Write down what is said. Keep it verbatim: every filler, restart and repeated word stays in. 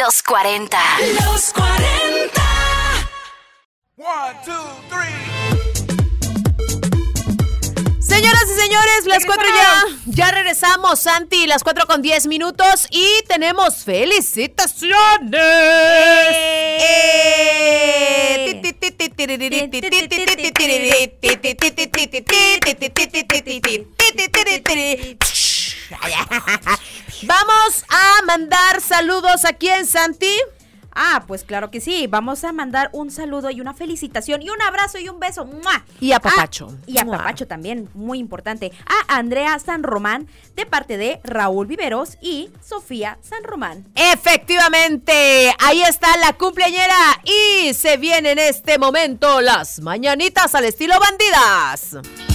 Los cuarenta. Los cuarenta. One, two, three. Señoras y señores, las cuatro ya, ya regresamos, Santi, las cuatro con diez minutos y tenemos felicitaciones. Vamos a mandar saludos. ¿A quién, Santi? Ah, pues claro que sí. Vamos a mandar un saludo y una felicitación y un abrazo y un beso. ¡Mua! Y a Papacho. Ah, y a Papacho también, muy importante. A Andrea San Román, de parte de Raúl Viveros y Sofía San Román. Efectivamente, ahí está la cumpleañera y se viene en este momento las mañanitas al estilo bandidas.